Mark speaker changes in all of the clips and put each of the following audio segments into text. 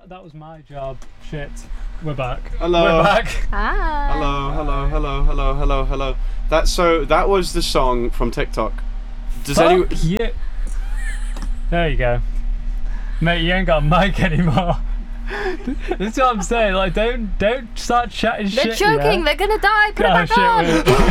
Speaker 1: That was my job. Shit. We're back.
Speaker 2: Hello.
Speaker 1: We're back.
Speaker 3: Hi.
Speaker 2: Hello. That was the song from TikTok. Does anyone?
Speaker 1: Yeah. There you go. Mate, you ain't got a mic anymore. This is what I'm saying. Like, don't start chatting
Speaker 3: They're
Speaker 1: shit.
Speaker 3: joking. They're gonna die. Put it back on.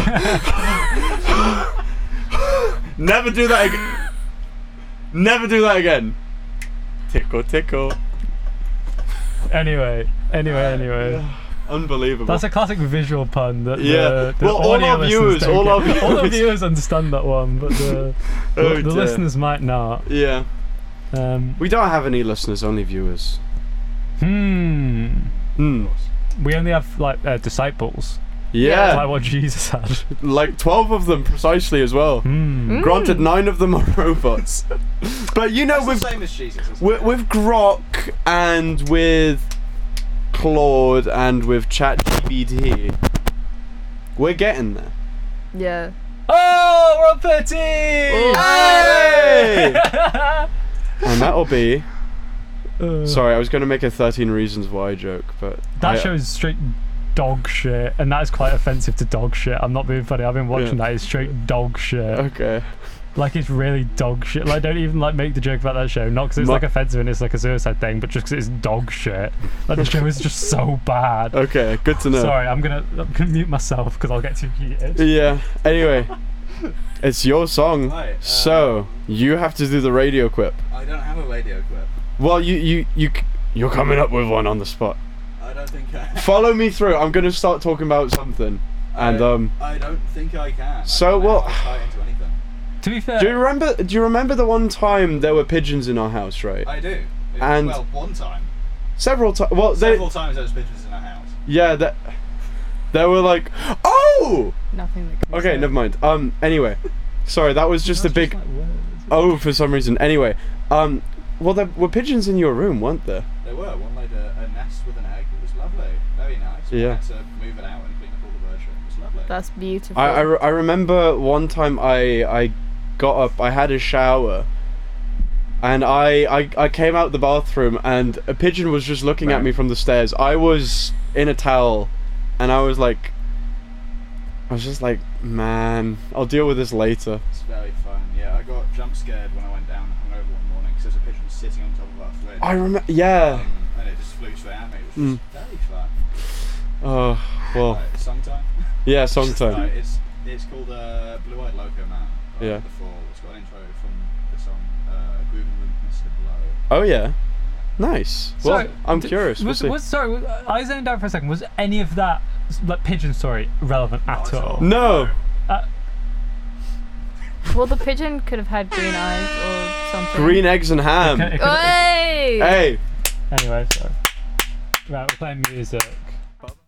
Speaker 2: Never do that again. Never do that again. Tickle.
Speaker 1: Anyway.
Speaker 2: Unbelievable.
Speaker 1: That's a classic visual pun. That the
Speaker 2: well, all
Speaker 1: audio
Speaker 2: our viewers,
Speaker 1: listeners don't
Speaker 2: all
Speaker 1: get.
Speaker 2: our
Speaker 1: All the viewers understand that one, but the
Speaker 2: Oh, dear.
Speaker 1: listeners might not.
Speaker 2: Yeah. We don't have any listeners, only viewers. We
Speaker 1: We only have like disciples.
Speaker 2: Yeah.
Speaker 1: Like what Jesus had.
Speaker 2: Like 12 of them precisely as well. Granted, 9 of them are robots. But you know,
Speaker 4: That's the same as Jesus, isn't it?
Speaker 2: with Grok and with Claude and with ChatGPT, we're getting there.
Speaker 3: Yeah.
Speaker 1: Oh, we're on 13!
Speaker 2: Hey! And that'll be.
Speaker 1: Uh,
Speaker 2: Sorry, I was going to make a 13 Reasons Why joke, but
Speaker 1: That show's straight dog shit, and that is quite offensive to dog shit. I'm not being funny. I've been watching that. It's straight dog shit.
Speaker 2: Okay.
Speaker 1: Like, it's really dog shit. Like, don't even like make the joke about that show. Not because it's like offensive and it's like a suicide thing, but just because it's dog shit. Like, the show is just so bad.
Speaker 2: Okay, good to know.
Speaker 1: Sorry, I'm gonna mute myself because I'll get too heated.
Speaker 2: Yeah. Anyway, it's your song,
Speaker 4: Right,
Speaker 2: so you have to do the radio quip.
Speaker 4: I don't have a radio clip.
Speaker 2: Well, you're coming up with one on the spot.
Speaker 4: I don't think I.
Speaker 2: Follow me through. I'm gonna start talking about something, and
Speaker 4: I don't think I can.
Speaker 2: So
Speaker 4: I don't know
Speaker 2: what-
Speaker 4: how to tie it into anything.
Speaker 1: To be fair,
Speaker 2: Do you remember the one time there were pigeons in our house, right?
Speaker 4: I do.
Speaker 2: And-
Speaker 4: well, one time.
Speaker 2: Several times. Well,
Speaker 4: Several times there was pigeons in our house.
Speaker 2: yeah, they were like, oh.
Speaker 3: Nothing that can
Speaker 2: Okay, never mind. Anyway, sorry, that was just a
Speaker 1: That's
Speaker 2: big
Speaker 1: like words.
Speaker 2: oh for some reason. Anyway, well, there were pigeons in your room, weren't there?
Speaker 4: There were. One laid a nest with an egg. It was lovely. Very nice.
Speaker 2: Yeah.
Speaker 4: One had to move it out and clean up all the bird shit. It was lovely.
Speaker 3: That's beautiful.
Speaker 2: I remember one time I got up, I had a shower, and I came out the bathroom and a pigeon was just looking at me from the stairs. I was in a towel, and I was just like, man, I'll deal with this later.
Speaker 4: It's very fun. Yeah, I got jump scared when I went down hungover one morning because there's a pigeon sitting on top of our fridge.
Speaker 2: I remember, yeah.
Speaker 4: And it just flew straight at me. It was just very fun.
Speaker 2: Oh, well,
Speaker 4: Right, song time?
Speaker 2: yeah, song
Speaker 4: Right,
Speaker 2: time.
Speaker 4: it's called Blue Eyed Loco Man. by
Speaker 2: Yeah.
Speaker 4: The Fall. It's got an intro from the song Groovin' with Mr. Blow.
Speaker 2: Oh yeah, nice. Well,
Speaker 1: Sorry,
Speaker 2: I'm curious. We'll see.
Speaker 1: Sorry, I zoned out for a second. Was any of that like pigeon story relevant at
Speaker 4: Not at
Speaker 1: all?
Speaker 4: all.
Speaker 2: No.
Speaker 3: Well, the pigeon could have had green eyes or something.
Speaker 2: Green eggs and ham.
Speaker 1: It could-
Speaker 3: Hey!
Speaker 2: Hey.
Speaker 1: Anyway, sorry. Right, we're playing music.